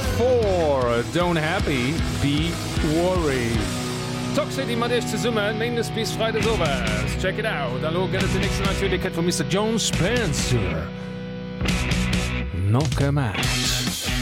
4 Don't happy, be worried. Toxic die mat Dich ze summen, Mendes bis Freide sowas. Check it out. Hallo gëtt die nächste Natürlichkeit von Mr. John Spencer. Knock 'em out.